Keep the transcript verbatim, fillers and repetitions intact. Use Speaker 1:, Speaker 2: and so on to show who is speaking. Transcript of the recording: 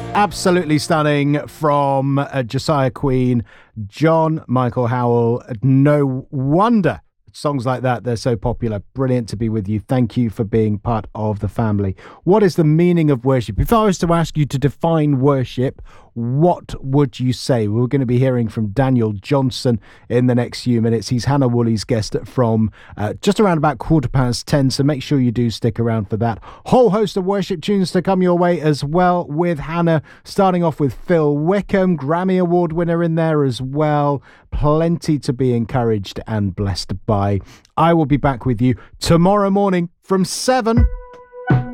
Speaker 1: Absolutely stunning from uh, Josiah Queen, John Michael Howell. No wonder songs like that, they're so popular. Brilliant to be with you. Thank you for being part of the family. What is the meaning of worship? If I was to ask you to define worship, what would you say? We're going to be hearing from Daniel Johnson in the next few minutes. He's Hannah Woolley's guest from uh, just around about quarter past ten, so make sure you do stick around for that. Whole host of worship tunes to come your way as well with Hannah, starting off with Phil Wickham, Grammy Award winner in there as well. Plenty to be encouraged and blessed by. I will be back with you tomorrow morning from seven.